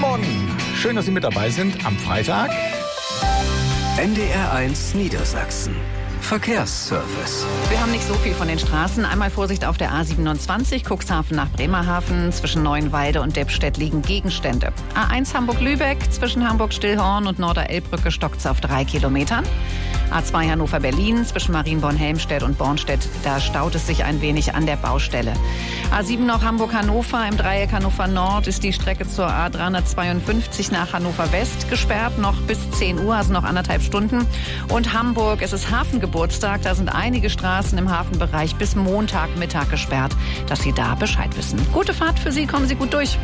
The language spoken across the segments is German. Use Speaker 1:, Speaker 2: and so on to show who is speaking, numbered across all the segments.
Speaker 1: Morgen. Schön, dass Sie mit dabei sind am Freitag.
Speaker 2: NDR1 Niedersachsen. Verkehrsservice.
Speaker 3: Wir haben nicht so viel von den Straßen. Einmal Vorsicht auf der A27, Cuxhaven nach Bremerhaven. Zwischen Neuenwalde und Deppstedt liegen Gegenstände. A1 Hamburg-Lübeck, zwischen Hamburg-Stillhorn und Norder-Elbbrücke stockt es auf 3 Kilometern. A2 Hannover-Berlin, zwischen Marienborn-Helmstedt und Bornstedt, da staut es sich ein wenig an der Baustelle. A7 noch Hamburg-Hannover, im Dreieck Hannover Nord ist die Strecke zur A352 nach Hannover West gesperrt, noch bis 10 Uhr, also noch 1,5 Stunden. Und Hamburg, es ist Hafengeburtstag, da sind einige Straßen im Hafenbereich bis Montagmittag gesperrt, dass Sie da Bescheid wissen. Gute Fahrt für Sie, kommen Sie gut durch.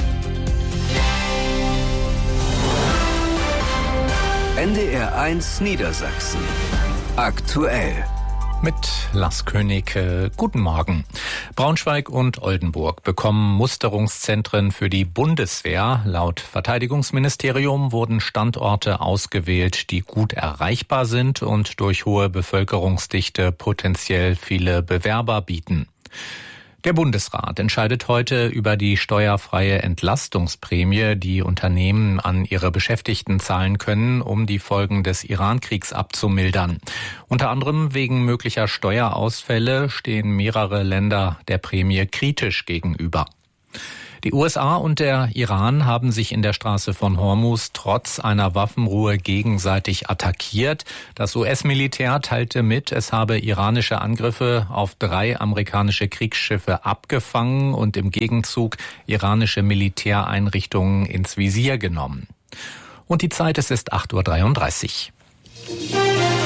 Speaker 2: NDR1 Niedersachsen. Aktuell.
Speaker 4: Mit Lars König, guten Morgen. Braunschweig und Oldenburg bekommen Musterungszentren für die Bundeswehr. Laut Verteidigungsministerium wurden Standorte ausgewählt, die gut erreichbar sind und durch hohe Bevölkerungsdichte potenziell viele Bewerber bieten. Der Bundesrat entscheidet heute über die steuerfreie Entlastungsprämie, die Unternehmen an ihre Beschäftigten zahlen können, um die Folgen des Iran-Kriegs abzumildern. Unter anderem wegen möglicher Steuerausfälle stehen mehrere Länder der Prämie kritisch gegenüber. Die USA und der Iran haben sich in der Straße von Hormuz trotz einer Waffenruhe gegenseitig attackiert. Das US-Militär teilte mit, es habe iranische Angriffe auf 3 amerikanische Kriegsschiffe abgefangen und im Gegenzug iranische Militäreinrichtungen ins Visier genommen. Und die Zeit, es ist 8:33 Uhr.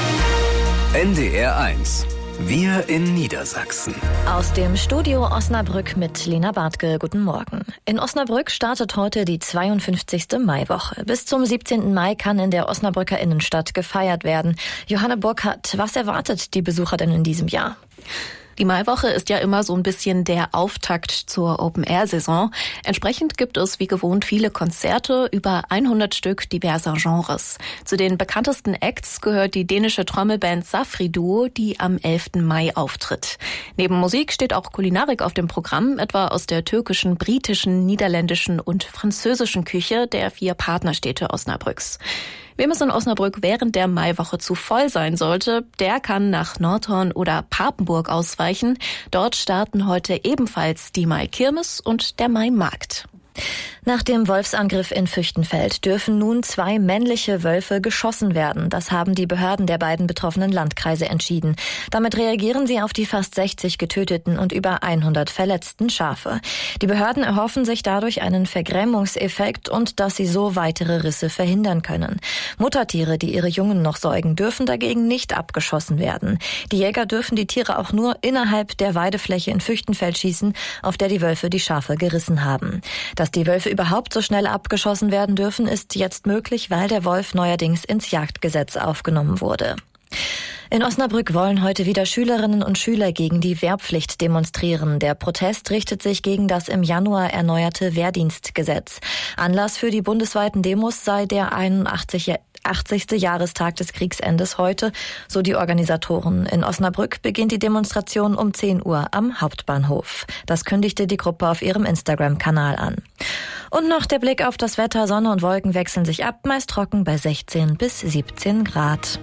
Speaker 2: NDR1. Wir in Niedersachsen.
Speaker 5: Aus dem Studio Osnabrück mit Lena Bartke. Guten Morgen. In Osnabrück startet heute die 52. Maiwoche. Bis zum 17. Mai kann in der Osnabrücker Innenstadt gefeiert werden. Johanna Burkhardt, was erwartet die Besucher denn in diesem Jahr?
Speaker 6: Die Maiwoche ist ja immer so ein bisschen der Auftakt zur Open-Air-Saison. Entsprechend gibt es wie gewohnt viele Konzerte, über 100 Stück diverser Genres. Zu den bekanntesten Acts gehört die dänische Trommelband Safri Duo, die am 11. Mai auftritt. Neben Musik steht auch Kulinarik auf dem Programm, etwa aus der türkischen, britischen, niederländischen und französischen Küche der 4 Partnerstädte Osnabrücks. Wem es in Osnabrück während der Maiwoche zu voll sein sollte, der kann nach Nordhorn oder Papenburg ausweichen. Dort starten heute ebenfalls die Mai-Kirmes und der Mai-Markt.
Speaker 5: Nach dem Wolfsangriff in Füchtenfeld dürfen nun 2 männliche Wölfe geschossen werden. Das haben die Behörden der beiden betroffenen Landkreise entschieden. Damit reagieren sie auf die fast 60 getöteten und über 100 verletzten Schafe. Die Behörden erhoffen sich dadurch einen Vergrämungseffekt und dass sie so weitere Risse verhindern können. Muttertiere, die ihre Jungen noch säugen, dürfen dagegen nicht abgeschossen werden. Die Jäger dürfen die Tiere auch nur innerhalb der Weidefläche in Füchtenfeld schießen, auf der die Wölfe die Schafe gerissen haben. Dass die Wölfe überhaupt so schnell abgeschossen werden dürfen, ist jetzt möglich, weil der Wolf neuerdings ins Jagdgesetz aufgenommen wurde. In Osnabrück wollen heute wieder Schülerinnen und Schüler gegen die Wehrpflicht demonstrieren. Der Protest richtet sich gegen das im Januar erneuerte Wehrdienstgesetz. Anlass für die bundesweiten Demos sei der 80. Jahrestag des Kriegsendes heute, so die Organisatoren. In Osnabrück beginnt die Demonstration um 10 Uhr am Hauptbahnhof. Das kündigte die Gruppe auf ihrem Instagram-Kanal an. Und noch der Blick auf das Wetter. Sonne und Wolken wechseln sich ab, meist trocken bei 16 bis 17 Grad.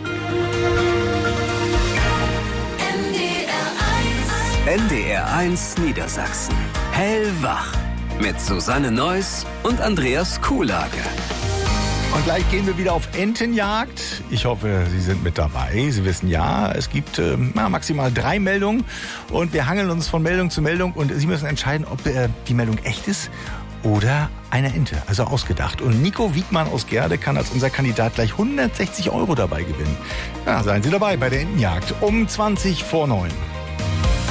Speaker 2: NDR1 Niedersachsen. Hellwach. Mit Susanne Neuss und Andreas Kuhlage.
Speaker 1: Und gleich gehen wir wieder auf Entenjagd. Ich hoffe, Sie sind mit dabei. Sie wissen ja, es gibt maximal 3 Meldungen. Und wir hangeln uns von Meldung zu Meldung. Und Sie müssen entscheiden, ob die Meldung echt ist oder eine Ente, also ausgedacht. Und Nico Wiegmann aus Gerde kann als unser Kandidat gleich 160 € dabei gewinnen. Ja, seien Sie dabei bei der Entenjagd um 20 vor 9.